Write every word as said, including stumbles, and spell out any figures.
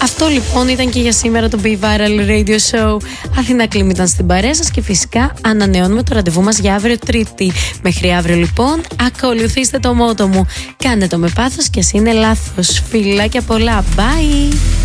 Αυτό λοιπόν ήταν και για σήμερα το Be Viral Radio Show. Αθηνά Κλίμ ήταν στην παρέα σας και φυσικά ανανεώνουμε το ραντεβού μας για αύριο Τρίτη. Μέχρι αύριο λοιπόν, ακολουθήστε το μότο μου. Κάνε το με πάθος και ας είναι λάθος. Φιλάκια πολλά. Bye!